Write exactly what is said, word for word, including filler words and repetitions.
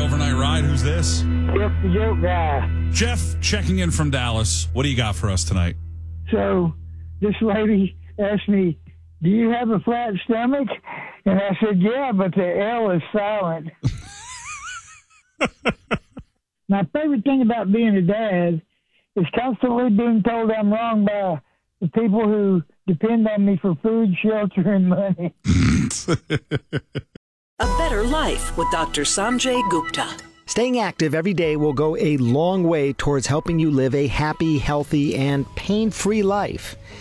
overnight ride. Who's this? Jeff the Joke Guy. Jeff, checking in from Dallas. What do you got for us tonight? So this lady asked me, do you have a flat stomach? And I said, yeah, but the L is silent. My favorite thing about being a dad is constantly being told I'm wrong by the people who depend on me for food, shelter, and money. A better life with Doctor Sanjay Gupta. Staying active every day will go a long way towards helping you live a happy, healthy, and pain-free life.